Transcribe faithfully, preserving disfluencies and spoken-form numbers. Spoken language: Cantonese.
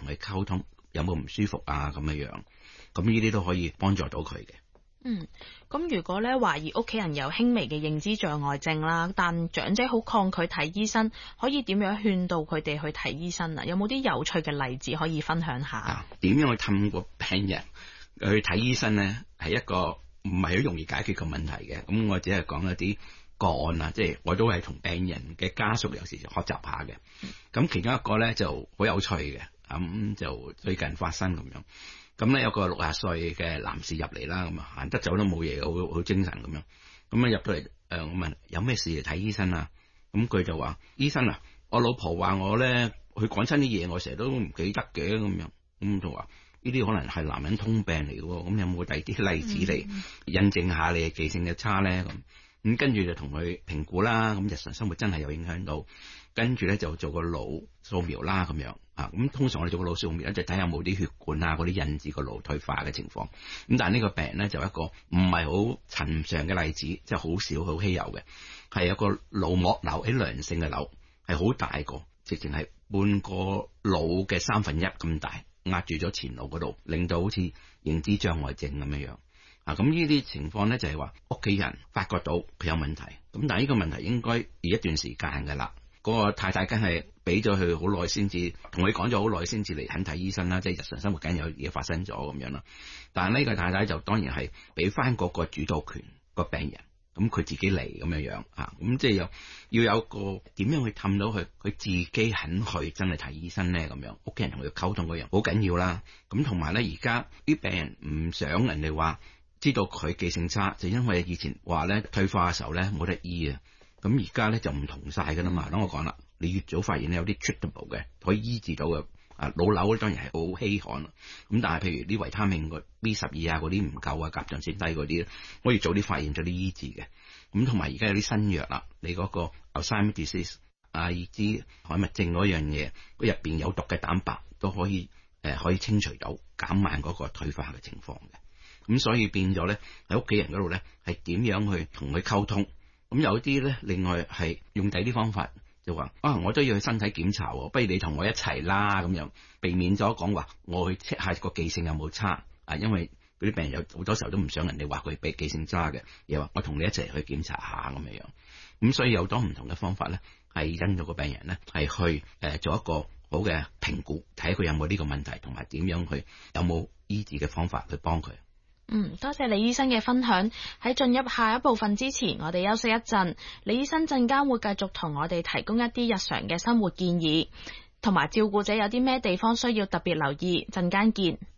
同佢溝通，有冇唔舒服啊咁樣樣，咁呢啲都可以幫助到佢嘅。 嗯，咁如果咧懷疑屋企人有輕微嘅認知障礙症啦，但長者好抗拒睇醫生，可以點樣勸導佢哋去睇醫生啊？有冇啲有趣嘅例子可以分享下？ 點、啊、樣去氹個病人去睇醫生咧？係一個唔係好容易解決嘅問題嘅。咁我只係講一啲個案啦，即係我都係同病人嘅家屬有時學習下嘅。咁、嗯、其中一個咧就好有趣嘅，咁就最近發生咁樣。咁咧有個六十歲嘅男士入嚟啦，咁啊行得走都冇嘢，好好精神咁樣。咁啊入到嚟，誒我問有咩事嚟睇醫生啊？咁佢就話：醫生啊，我老婆話我咧，佢講親啲嘢，我成日都唔記得嘅咁樣。咁就話呢啲可能係男人通病嚟嘅喎。咁有冇第二啲例子嚟印證下你嘅記性嘅差咧？咁咁跟住就同佢評估啦。咁日常生活真係有影響到，跟住咧就做個腦掃描啦咁樣。啊，咁通常我哋做個腦掃描咧，就睇下有冇啲血管啊，嗰啲引致個腦退化嘅情況。咁但係呢個病人咧就一個唔係好尋常嘅例子，即係好少好稀有嘅，係有個腦膜瘤，喺良性嘅瘤，係好大個，直情係半個腦嘅三分一咁大，壓住咗前腦嗰度，令到好似認知障礙症咁樣樣。啊，咁呢啲情況咧就係話屋企人發覺到佢有問題，咁但係呢個問題應該要一段時間㗎啦。嗰個太太梗係俾咗佢好耐先至，同佢講咗好耐先至嚟肯睇醫生啦，即係日常生活梗有嘢發生咗咁樣啦。但係呢個太太就當然係俾翻嗰個主導權個病人，咁佢自己嚟咁樣樣啊，咁即係有要有個點樣去氹到佢，佢自己肯去真係睇醫生咧咁樣，屋企人同佢溝通嗰樣好緊要啦。咁同埋咧，而家啲病人唔想人哋話知道佢記性差，就因為以前話咧退化嘅時候咧冇得醫啊。咁而家咧就唔同晒噶啦嘛，等我講啦，你越早發現咧有啲 treatable 嘅可以醫治到嘅啊，腦瘤當然係好稀罕啦。咁但係譬如啲維他命個 B 十二啊嗰啲唔夠啊，甲狀腺低嗰啲，可以早啲發現咗啲醫治嘅。咁同埋而家有啲新藥啦，你嗰個 Alzheimer's disease 阿爾茲海默症嗰樣嘢，佢入邊有毒嘅蛋白都可以誒、呃、可以清除到，減慢嗰個退化嘅情況嘅。咁所以變咗咧喺屋企人嗰度咧係點樣去同佢溝通？咁有啲咧，另外係用第啲方法，就話啊，我都要去身體檢查，不如你同我一齊啦，咁樣避免咗講話我去 check 下個記性有冇差啊，因為嗰啲病人有好多時候都唔想人哋話佢記性差嘅，又話我同你一齊去檢查下咁樣樣。咁所以有多唔同嘅方法咧，係因咗個病人咧係去誒、呃、做一個好嘅評估，睇佢有冇呢個問題，同埋點樣去有冇醫治嘅方法去幫佢。 嗯，多謝李醫生嘅分享。喺進入下一部分之前，我哋休息一陣。李醫生陣間會繼續同我哋提供一啲日常嘅生活建議，同埋照顧者有啲咩地方需要特別留意。陣間見。